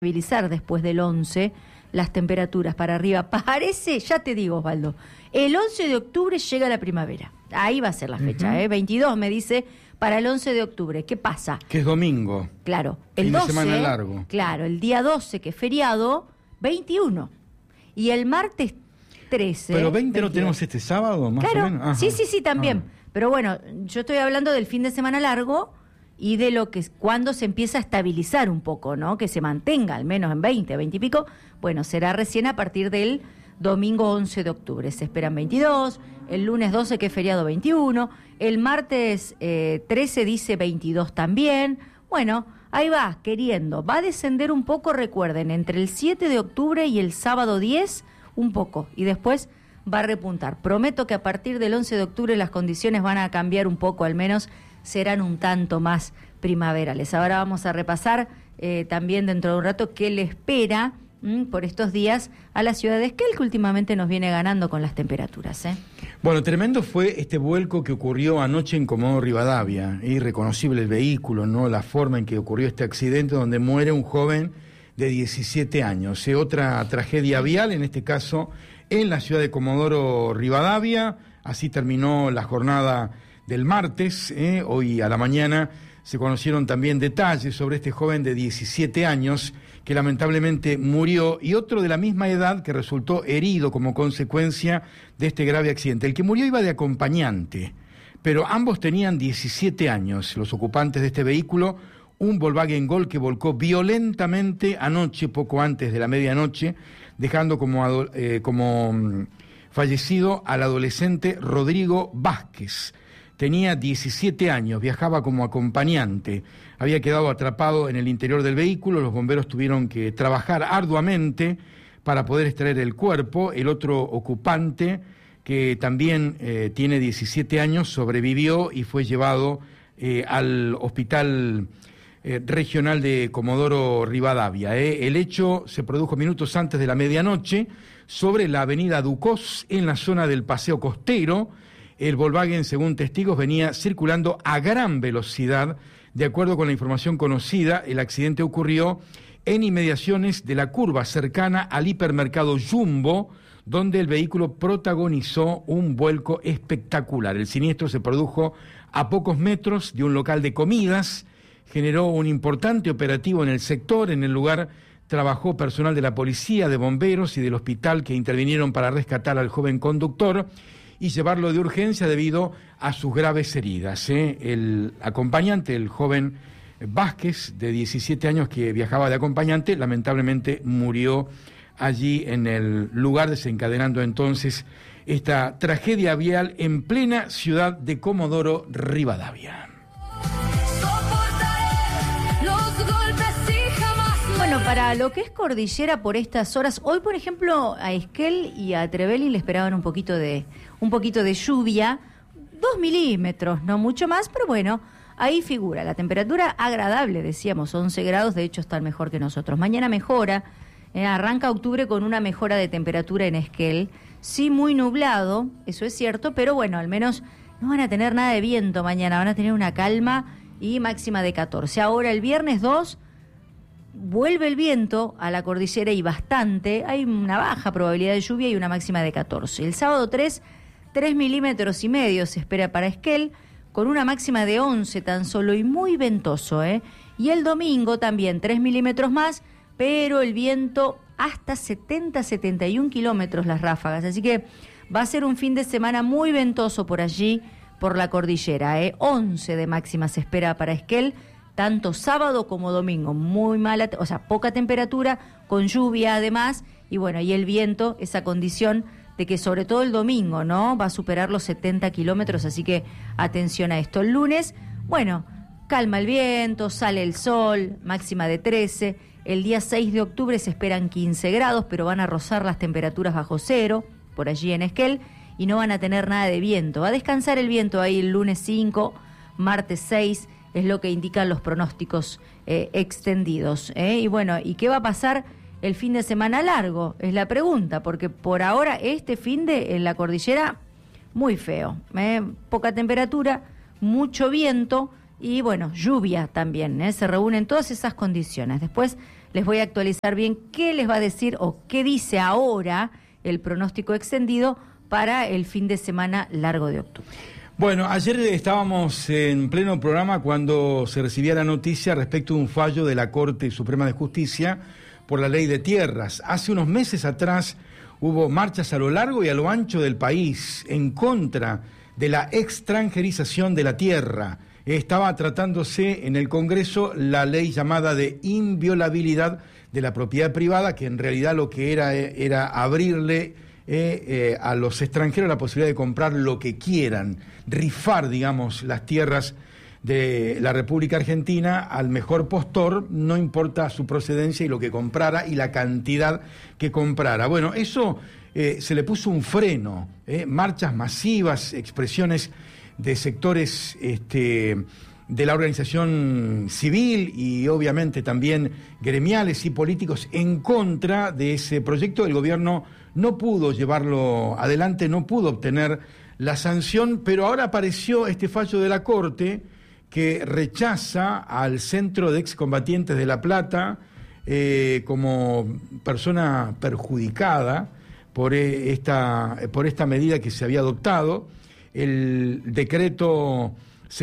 estabilizar después del 11 las temperaturas para arriba. Parece, ya te digo, Osvaldo, el 11 de octubre llega la primavera. Ahí va a ser la fecha, 22 me dice, para el 11 de octubre. ¿Qué pasa? Que es domingo. Claro, el fin 12, de semana largo. Claro, el día 12, que es feriado, 21. Y el martes 13. Pero 20 22. no tenemos este sábado, más claro, o menos. Ajá. Sí, también. Pero bueno, yo estoy hablando del fin de semana largo y de lo que cuando se empieza a estabilizar un poco, ¿no? Que se mantenga al menos en 20 y pico. Bueno, será recién a partir del domingo 11 de octubre. Se esperan 22, el lunes 12 que es feriado 21, el martes 13 dice 22 también. Bueno, ahí va, queriendo. Va a descender un poco, recuerden, entre el 7 de octubre y el sábado 10, un poco. Y después va a repuntar. Prometo que a partir del 11 de octubre las condiciones van a cambiar un poco, al menos serán un tanto más primaverales. Ahora vamos a repasar también dentro de un rato qué le espera por estos días a la ciudad de Esquel, que últimamente nos viene ganando con las temperaturas. Bueno, tremendo fue este vuelco que ocurrió anoche en Comodoro Rivadavia. Irreconocible el vehículo, ¿no? La forma en que ocurrió este accidente donde muere un joven de 17 años. Otra tragedia vial, en este caso en la ciudad de Comodoro Rivadavia. Así terminó la jornada del martes. Hoy a la mañana se conocieron también detalles sobre este joven de 17 años que lamentablemente murió, y otro de la misma edad que resultó herido como consecuencia de este grave accidente. El que murió iba de acompañante, pero ambos tenían 17 años, los ocupantes de este vehículo, un Volkswagen Gol que volcó violentamente anoche, poco antes de la medianoche, dejando como fallecido al adolescente Rodrigo Vázquez. Tenía 17 años, viajaba como acompañante, había quedado atrapado en el interior del vehículo, los bomberos tuvieron que trabajar arduamente para poder extraer el cuerpo. El otro ocupante, que también tiene 17 años, sobrevivió y fue llevado al hospital regional de Comodoro Rivadavia. El hecho se produjo minutos antes de la medianoche sobre la avenida Ducós, en la zona del Paseo Costero. El Volkswagen, según testigos, venía circulando a gran velocidad. De acuerdo con la información conocida, el accidente ocurrió en inmediaciones de la curva cercana al hipermercado Jumbo, donde el vehículo protagonizó un vuelco espectacular. El siniestro se produjo a pocos metros de un local de comidas, generó un importante operativo en el sector. En el lugar trabajó personal de la policía, de bomberos y del hospital que intervinieron para rescatar al joven conductor y llevarlo de urgencia debido a sus graves heridas. El acompañante, el joven Vázquez, de 17 años, que viajaba de acompañante, lamentablemente murió allí en el lugar, desencadenando entonces esta tragedia vial en plena ciudad de Comodoro Rivadavia. Bueno, para lo que es cordillera por estas horas, hoy por ejemplo a Esquel y a Trevelin le esperaban un poquito de lluvia, 2 milímetros, no mucho más, pero bueno, ahí figura la temperatura agradable, decíamos, 11 grados, de hecho están mejor que nosotros. Mañana mejora, arranca octubre con una mejora de temperatura en Esquel, sí muy nublado, eso es cierto, pero bueno, al menos no van a tener nada de viento mañana, van a tener una calma y máxima de 14. Ahora el viernes 2... vuelve el viento a la cordillera y bastante, hay una baja probabilidad de lluvia y una máxima de 14. El sábado 3 milímetros y medio se espera para Esquel, con una máxima de 11 tan solo y muy ventoso, Y el domingo también 3 milímetros más, pero el viento hasta 70-71 kilómetros las ráfagas, así que va a ser un fin de semana muy ventoso por allí, por la cordillera, 11 de máxima se espera para Esquel, tanto sábado como domingo, muy mala, o sea, poca temperatura, con lluvia además, y bueno, y el viento, esa condición de que sobre todo el domingo, ¿no?, va a superar los 70 kilómetros, así que atención a esto. El lunes, bueno, calma el viento, sale el sol, máxima de 13, el día 6 de octubre se esperan 15 grados, pero van a rozar las temperaturas bajo cero, por allí en Esquel, y no van a tener nada de viento. Va a descansar el viento ahí el lunes 5, martes 6, es lo que indican los pronósticos extendidos. Y bueno, ¿y qué va a pasar el fin de semana largo? Es la pregunta, porque por ahora este fin de en la cordillera, muy feo. Poca temperatura, mucho viento y bueno, lluvia también, se reúnen todas esas condiciones. Después les voy a actualizar bien qué les va a decir o qué dice ahora el pronóstico extendido para el fin de semana largo de octubre. Bueno, ayer estábamos en pleno programa cuando se recibía la noticia respecto de un fallo de la Corte Suprema de Justicia por la ley de tierras. Hace unos meses atrás hubo marchas a lo largo y a lo ancho del país en contra de la extranjerización de la tierra. Estaba tratándose en el Congreso la ley llamada de inviolabilidad de la propiedad privada, que en realidad lo que era abrirle a los extranjeros la posibilidad de comprar lo que quieran, rifar, digamos, las tierras de la República Argentina al mejor postor, no importa su procedencia y lo que comprara y la cantidad que comprara. Bueno, eso se le puso un freno, marchas masivas, expresiones de sectores de la organización civil y obviamente también gremiales y políticos en contra de ese proyecto. El gobierno no pudo llevarlo adelante, no pudo obtener la sanción, pero ahora apareció este fallo de la Corte que rechaza al Centro de Excombatientes de La Plata como persona perjudicada por esta medida que se había adoptado, el decreto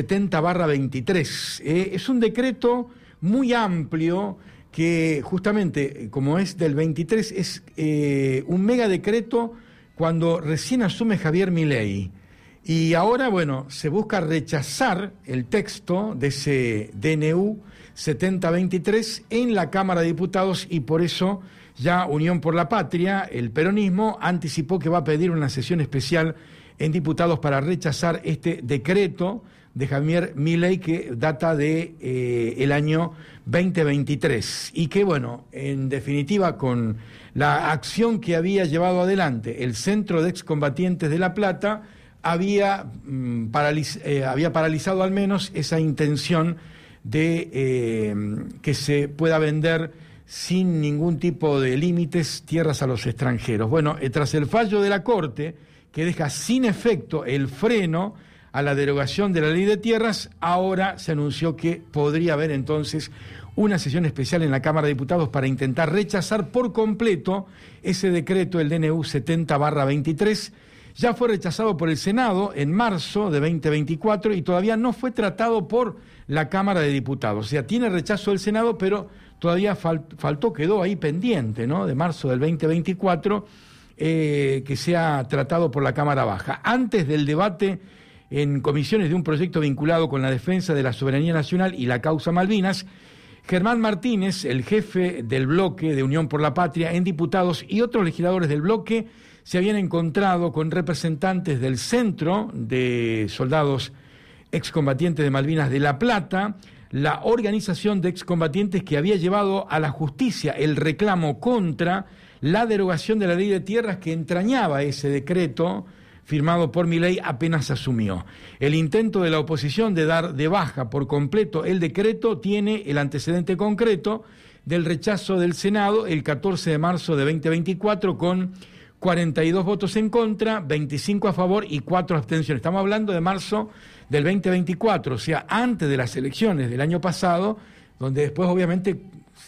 70/23. Es un decreto muy amplio que justamente, como es del 23, es un megadecreto cuando recién asume Javier Milei. Y ahora, bueno, se busca rechazar el texto de ese DNU 70/23 en la Cámara de Diputados y por eso ya Unión por la Patria, el peronismo, anticipó que va a pedir una sesión especial en diputados para rechazar este decreto de Javier Milei que data de el año 2023 y que, bueno, en definitiva, con la acción que había llevado adelante el Centro de Excombatientes de La Plata, había paralizado al menos esa intención de que se pueda vender sin ningún tipo de límites tierras a los extranjeros. Bueno, tras el fallo de la Corte, que deja sin efecto el freno a la derogación de la ley de tierras, ahora se anunció que podría haber entonces una sesión especial en la Cámara de Diputados para intentar rechazar por completo ese decreto, el DNU 70/23. Ya fue rechazado por el Senado en marzo de 2024 y todavía no fue tratado por la Cámara de Diputados. O sea, tiene rechazo del Senado, pero todavía quedó ahí pendiente, ¿no?, de marzo del 2024, que sea tratado por la Cámara Baja. Antes del debate en comisiones de un proyecto vinculado con la defensa de la soberanía nacional y la causa Malvinas, Germán Martínez, el jefe del bloque de Unión por la Patria en diputados y otros legisladores del bloque se habían encontrado con representantes del Centro de Soldados Excombatientes de Malvinas de La Plata, la organización de excombatientes que había llevado a la justicia el reclamo contra la derogación de la ley de tierras que entrañaba ese decreto firmado por Milei apenas asumió. El intento de la oposición de dar de baja por completo el decreto tiene el antecedente concreto del rechazo del Senado el 14 de marzo de 2024 con 42 votos en contra, 25 a favor y 4 abstenciones. Estamos hablando de marzo del 2024, o sea, antes de las elecciones del año pasado, donde después obviamente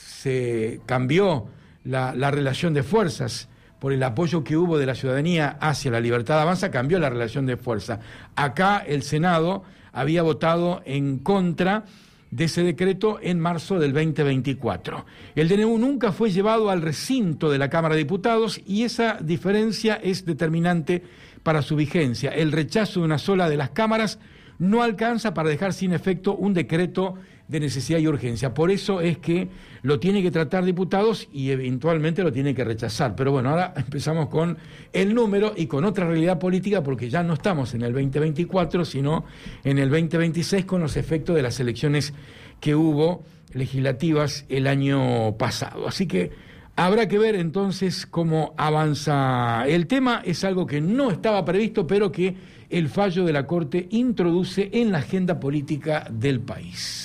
se cambió la relación de fuerzas por el apoyo que hubo de la ciudadanía hacia la Libertad Avanza, cambió la relación de fuerza. Acá el Senado había votado en contra de ese decreto en marzo del 2024. El DNU nunca fue llevado al recinto de la Cámara de Diputados y esa diferencia es determinante para su vigencia. El rechazo de una sola de las cámaras no alcanza para dejar sin efecto un decreto de necesidad y urgencia. Por eso es que lo tiene que tratar diputados y eventualmente lo tiene que rechazar. Pero bueno, ahora empezamos con el número y con otra realidad política porque ya no estamos en el 2024, sino en el 2026 con los efectos de las elecciones que hubo legislativas el año pasado. Así que habrá que ver entonces cómo avanza el tema. Es algo que no estaba previsto, pero que el fallo de la Corte introduce en la agenda política del país.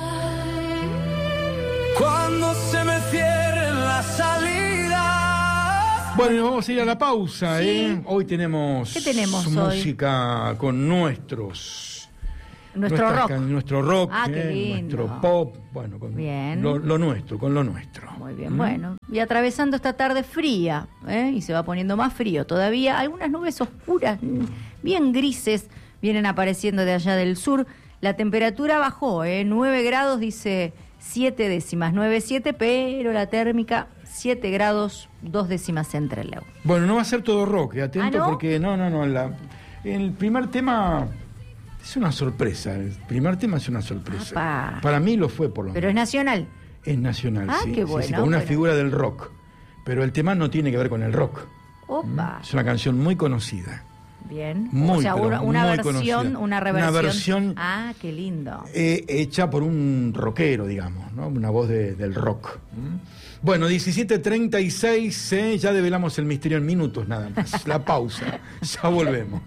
Cuando se me cierren las salidas. Bueno, vamos a ir a la pausa, Sí. Hoy tenemos, ¿Qué tenemos música con nuestros Nuestro rock. Nuestro rock, Qué lindo. nuestro pop, bueno, con Bien. lo nuestro, con lo nuestro. Muy bien, bueno. Y atravesando esta tarde fría, y se va poniendo más frío todavía, algunas nubes oscuras, bien grises, vienen apareciendo de allá del sur. La temperatura bajó, 9 grados, dice 7 décimas, 9,7, pero la térmica 7 grados, 2 décimas en Trelew. Bueno, no va a ser todo rock, atento, ¿no? porque no, el primer tema es una sorpresa. El primer tema es una sorpresa. Apá. Para mí lo fue, por lo menos. Pero es nacional. Es nacional, sí. Qué bueno. Sí, con una bueno. figura del rock. Pero el tema no tiene que ver con el rock. Opa. Es una canción muy conocida. Bien. Muy, o sea, pero una muy versión, conocida. una reversión. Una versión Qué lindo. hecha por un rockero, digamos, ¿no? Una voz del rock. Bueno, 17:36, ya develamos el misterio en minutos nada más. La pausa. Ya volvemos.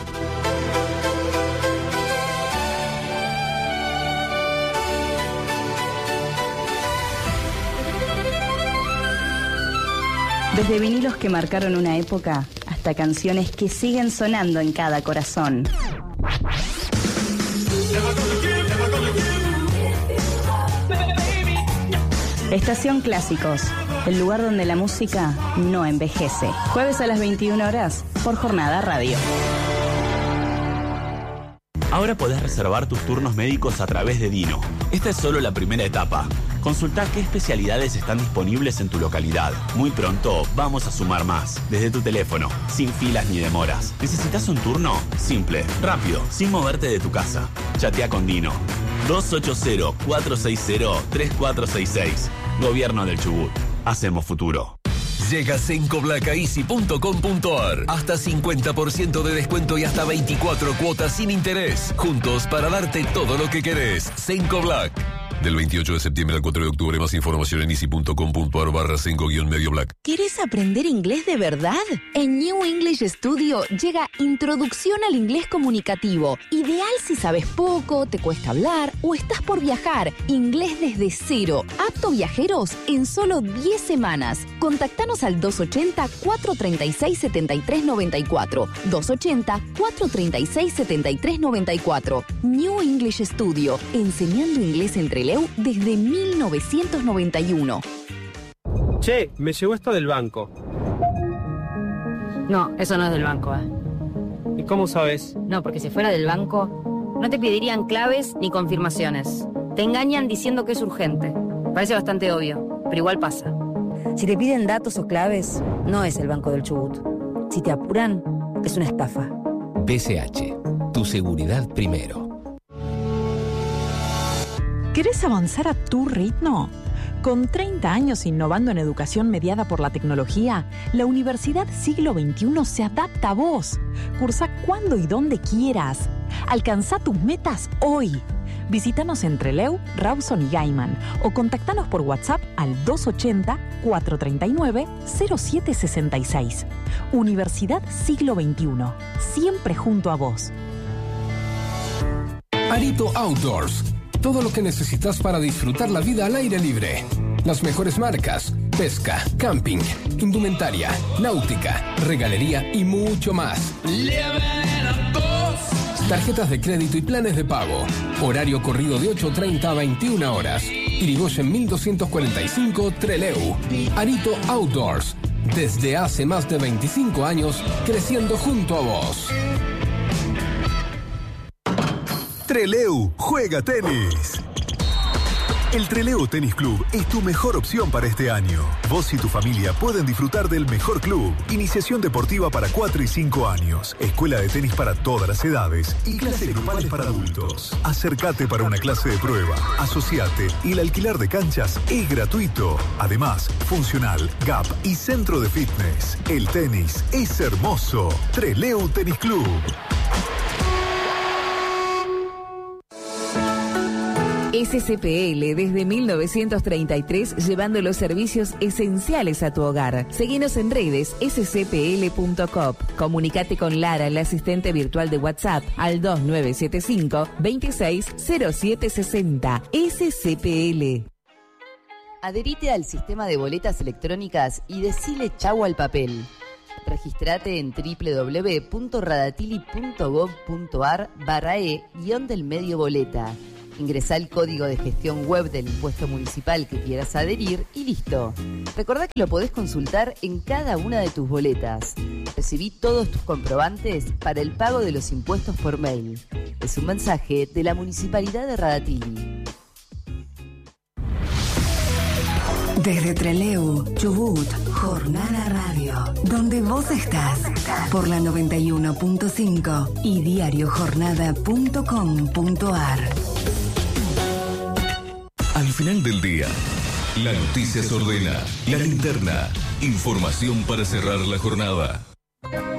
Desde vinilos que marcaron una época hasta canciones que siguen sonando en cada corazón. Estación Clásicos, el lugar donde la música no envejece. Jueves a las 21 horas por Jornada Radio. Ahora podés reservar tus turnos médicos a través de Dino. Esta es solo la primera etapa. Consultá qué especialidades están disponibles en tu localidad. Muy pronto vamos a sumar más. Desde tu teléfono, sin filas ni demoras. ¿Necesitas un turno? Simple, rápido, sin moverte de tu casa. Chatea con Dino. 280-460-3466. Gobierno del Chubut. Hacemos futuro. Llega cencoblacaeasy.com.ar. Hasta 50% de descuento y hasta 24 cuotas sin interés. Juntos para darte todo lo que querés. Cenco Black. Del 28 de septiembre al 4 de octubre, más información en easy.com.ar/cenco-medio black. ¿Querés aprender inglés de verdad? En New English Studio llega Introducción al Inglés Comunicativo. Ideal si sabes poco, te cuesta hablar o estás por viajar. Inglés desde cero. Apto viajeros en solo 10 semanas. Contactanos al 280-436-7394. 280-436-7394. New English Studio. Enseñando inglés entre desde 1991. Che, me llegó esto del banco. No, eso no es del banco, ¿Y cómo sabes? No, porque si fuera del banco, no te pedirían claves ni confirmaciones. Te engañan diciendo que es urgente. Parece bastante obvio, pero igual pasa. Si te piden datos o claves, no es el Banco del Chubut. Si te apuran, es una estafa. BCH, tu seguridad primero. ¿Querés avanzar a tu ritmo? Con 30 años innovando en educación mediada por la tecnología, la Universidad Siglo XXI se adapta a vos. Cursa cuando y donde quieras. Alcanzá tus metas hoy. Visítanos en Trelew, Rawson y Gaiman o contactanos por WhatsApp al 280-439-0766. Universidad Siglo XXI, siempre junto a vos. Arito Outdoors. Todo lo que necesitas para disfrutar la vida al aire libre. Las mejores marcas, pesca, camping, indumentaria, náutica, regalería y mucho más. Tarjetas de crédito y planes de pago. Horario corrido de 8:30 a 21 horas. Irigoyen 1245 Trelew. Arito Outdoors. Desde hace más de 25 años, creciendo junto a vos. Trelew juega tenis. El Trelew Tenis Club es tu mejor opción para este año. Vos y tu familia pueden disfrutar del mejor club. Iniciación deportiva para 4 y 5 años. Escuela de tenis para todas las edades. Y clases grupales para adultos. Acércate para una clase de prueba. Asociate y el alquiler de canchas es gratuito. Además, funcional, gap y centro de fitness. El tenis es hermoso. Trelew Tenis Club. SCPL desde 1933 llevando los servicios esenciales a tu hogar. Seguinos en redes scpl.coop. Comunicate con Lara, la asistente virtual de WhatsApp, al 2975-260760. SCPL. Adherite al sistema de boletas electrónicas y decile chau al papel. Registrate en www.radatili.gov.ar/e-del medio Ingresá el código de gestión web del impuesto municipal que quieras adherir y listo. Recordá que lo podés consultar en cada una de tus boletas. Recibí todos tus comprobantes para el pago de los impuestos por mail. Es un mensaje de la Municipalidad de Radatili. Desde Trelew, Chubut, Jornada Radio, donde vos estás, por la 91.5 y diariojornada.com.ar. Al final del día, la noticia se ordena, la linterna, información para cerrar la jornada.